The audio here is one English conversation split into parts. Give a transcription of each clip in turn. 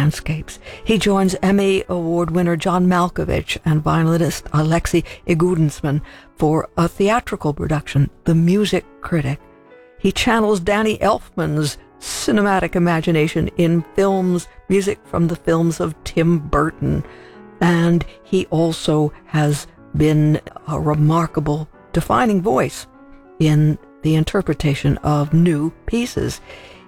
landscapes. He joins Emmy Award winner John Malkovich and violinist Alexei Igudensman for a theatrical production, The Music Critic. He channels Danny Elfman's cinematic imagination in films, music from the films of Tim Burton. And he also has been a remarkable defining voice in the interpretation of new pieces.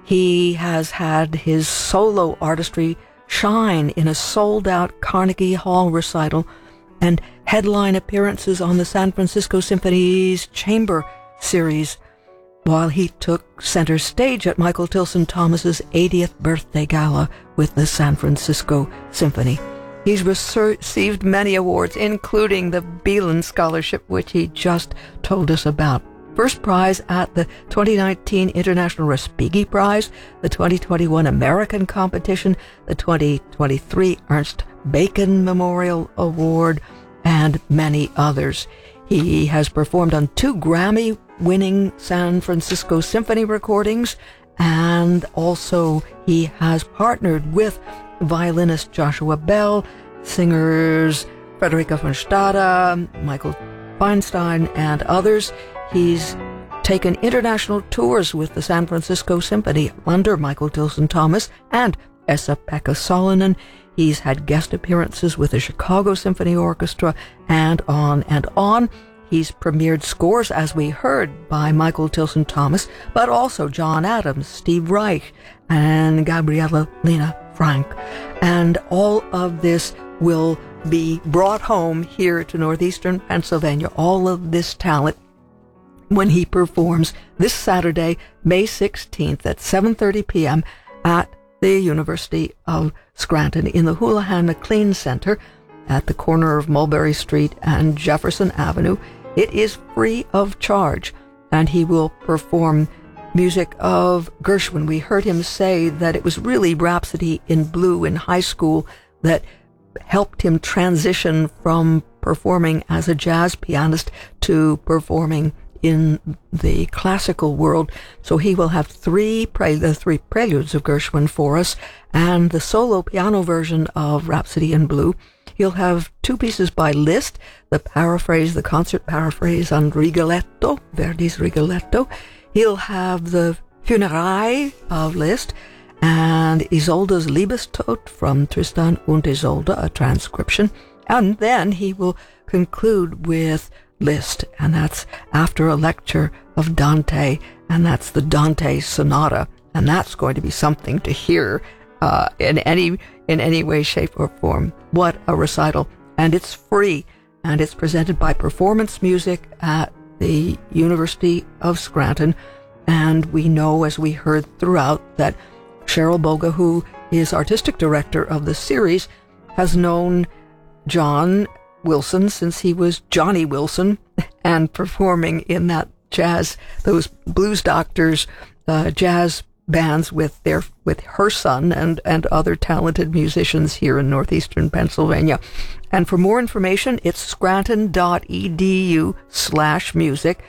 He has had his solo artistry shine in a sold-out Carnegie Hall recital and headline appearances on the San Francisco Symphony's Chamber Series, while he took center stage at Michael Tilson Thomas's 80th birthday gala with the San Francisco Symphony. He's received many awards, including the Beelan Scholarship, which he just told us about. First prize at the 2019 International Respighi Prize, the 2021 American Competition, the 2023 Ernst Bacon Memorial Award, and many others. He has performed on 2 Grammy-winning San Francisco Symphony recordings, and also he has partnered with violinist Joshua Bell, singers Frederica von Stade, Michael Feinstein, and others. He's taken international tours with the San Francisco Symphony under Michael Tilson Thomas and Esa-Pekka Salonen. He's had guest appearances with the Chicago Symphony Orchestra, and on and on. He's premiered scores, as we heard, by Michael Tilson Thomas, but also John Adams, Steve Reich, and Gabriela Lena Frank. And all of this will be brought home here to northeastern Pennsylvania, all of this talent, when he performs this Saturday, May 16th at 7:30 p.m. at the University of Scranton in the Houlihan McLean Center at the corner of Mulberry Street and Jefferson Avenue. It is free of charge, and he will perform music of Gershwin. We heard him say that it was really Rhapsody in Blue in high school that helped him transition from performing as a jazz pianist to performing in the classical world. So he will have the three preludes of Gershwin for us, and the solo piano version of Rhapsody in Blue. He'll have 2 pieces by Liszt, the concert paraphrase on Rigoletto, Verdi's Rigoletto. He'll have the Funérailles of Liszt, and Isolde's Liebestod from Tristan und Isolde, a transcription. And then he will conclude with Liszt, and that's after a lecture of Dante, and that's the Dante Sonata, and that's going to be something to hear in any way, shape, or form. What a recital. And it's free, and it's presented by Performance Music at the University of Scranton. And we know, as we heard throughout, that Cheryl Boga, who is artistic director of the series, has known John Wilson since he was Johnny Wilson, and performing in that those Blues Doctors jazz bands with her son and other talented musicians here in northeastern Pennsylvania. And for more information, it's scranton.edu/music,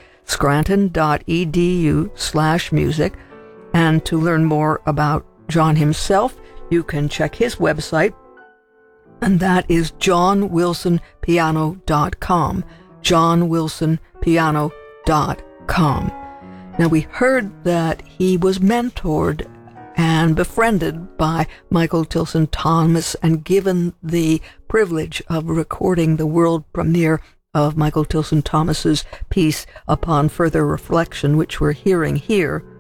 scranton.edu/music. And to learn more about John himself, you can check his website, and that is johnwilsonpiano.com, johnwilsonpiano.com. Now, we heard that he was mentored and befriended by Michael Tilson Thomas and given the privilege of recording the world premiere of Michael Tilson Thomas's piece Upon Further Reflection, which we're hearing here.